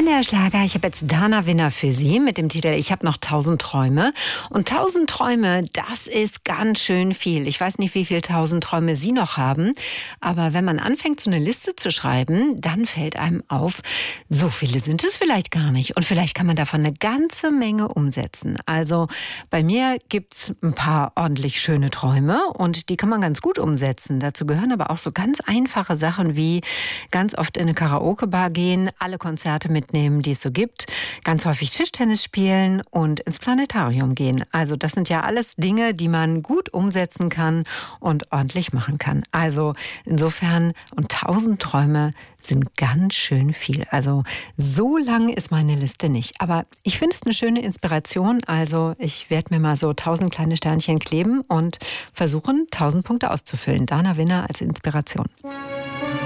NDR Schlager, ich habe jetzt Dana Winner für Sie mit dem Titel Ich habe noch 1000 Träume. Und 1000 Träume, das ist ganz schön viel. Ich weiß nicht, wie viele 1000 Träume Sie noch haben, aber wenn man anfängt, so eine Liste zu schreiben, dann fällt einem auf, so viele sind es vielleicht gar nicht. Und vielleicht kann man davon eine ganze Menge umsetzen. Also bei mir gibt's ein paar ordentlich schöne Träume und die kann man ganz gut umsetzen. Dazu gehören aber auch so ganz einfache Sachen wie ganz oft in eine Karaoke-Bar gehen, alle Konzerte mitnehmen, die es so gibt, ganz häufig Tischtennis spielen und ins Planetarium gehen. Also das sind ja alles Dinge, die man gut umsetzen kann und ordentlich machen kann. Also insofern, und 1000 Träume sind ganz schön viel. Also so lang ist meine Liste nicht. Aber ich finde es eine schöne Inspiration. Also ich werde mir mal so 1000 kleine Sternchen kleben und versuchen, 1000 Punkte auszufüllen. Dana Winner als Inspiration.